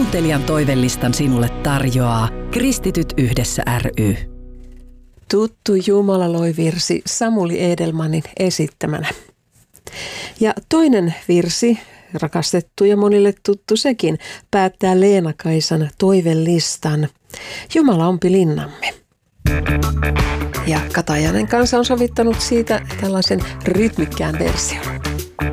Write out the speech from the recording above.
Kuuntelijan toivelistan sinulle tarjoaa Kristityt yhdessä ry. Tuttu Jumala loi -virsi Samuli Edelmanin esittämänä. Ja toinen virsi, rakastettu ja monille tuttu sekin, päättää Leena-Kaisan toivelistan. Jumala ompi linnamme. Ja Katajainen kanssa on sovittanut siitä tällaisen rytmikkään version.